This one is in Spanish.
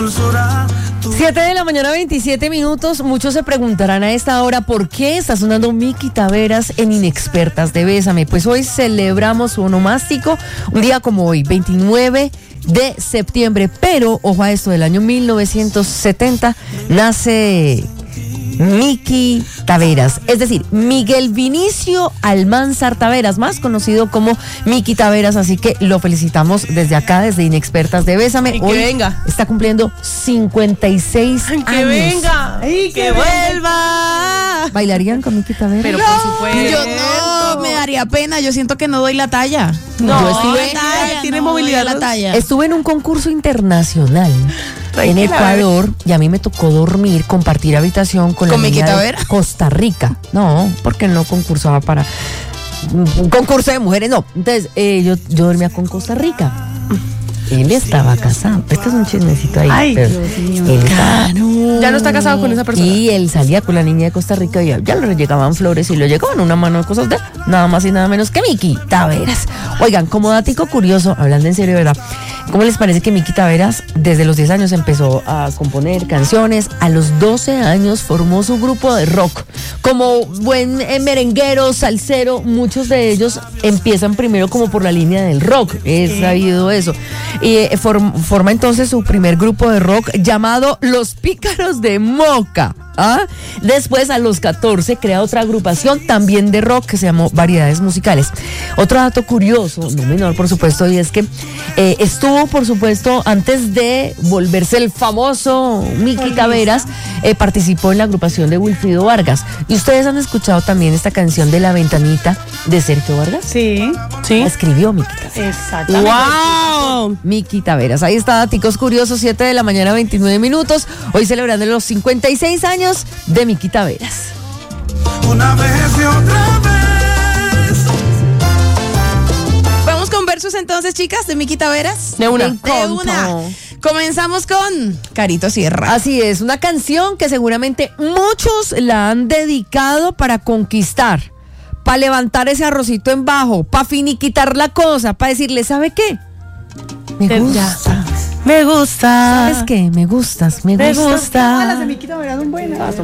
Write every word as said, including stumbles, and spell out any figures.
dulzura. siete de la mañana, veintisiete minutos. Muchos se preguntarán a esta hora por qué está sonando Miki Taveras en Inexpertas de Bésame. Pues hoy celebramos su onomástico, un día como hoy, veintinueve de septiembre. Pero, ojo a esto, del año mil novecientos setenta nace Miki Taveras, es decir, Miguel Vinicio Almanzar Taveras, más conocido como Miki Taveras, así que lo felicitamos desde acá, desde Inexpertas de Bésame. Y que Hoy venga. está cumpliendo cincuenta y seis Ay, que años. venga. Ay, que que vuelva. ¿Bailarían con Miki Taveras? Pero por supuesto. Yo no, me daría pena, yo siento que no doy la talla. No, Yo estuve- la talla, tiene movilidad. la talla. Estuve en un concurso internacional Ay, en que la Ecuador y a mí me tocó dormir, compartir habitación con la ¿Con niña Miki de Taveras? Costa Rica. No, porque no concursaba para un concurso de mujeres, no. Entonces, eh, yo, yo dormía con Costa Rica. Él estaba casado. Este es un chismecito ahí. Ay, pero Dios mío. él estaba- Ya no está casado con esa persona. Y él salía con la niña de Costa Rica y ya, ya le llegaban flores y le llegaban una mano de cosas de nada más y nada menos que Miki Taveras. Oigan, como datico curioso, hablando en serio, ¿verdad? ¿Cómo les parece que Miki Taveras desde los diez años empezó a componer canciones? A los doce años formó su grupo de rock. Como buen eh, merenguero, salsero, muchos de ellos empiezan primero como por la línea del rock. Es sabido eso. Y eh, form- forma entonces su primer grupo de rock llamado Los Pícaros de Moca. ¿Ah? Después, a los catorce, crea otra agrupación también de rock que se llamó Variedades Musicales. Otro dato curioso, no menor por supuesto, y es que eh, estuvo, por supuesto, antes de volverse el famoso Miki Taveras, eh, participó en la agrupación de Wilfrido Vargas. Y ustedes han escuchado también esta canción de La Ventanita de Sergio Vargas. Sí. Sí. La escribió Miki Taveras. Exactamente. ¡Wow! Miki Taveras. Ahí está, daticos curiosos, siete de la mañana, veintinueve minutos. Hoy celebrando los cincuenta y seis años de Miki Taveras. Una vez y otra vez. Vamos con versos entonces, chicas, de Miki Taveras. De una. Me De encantó. una. Comenzamos con Carito Sierra. Así es, una canción que seguramente muchos la han dedicado para conquistar, para levantar ese arrocito en bajo, para finiquitar la cosa, para decirle, ¿sabe qué? Me Ya. gusta. Me gusta. ¿Sabes qué? Me gustas, me Me gusta. gusta. Miki Taveras son buenas.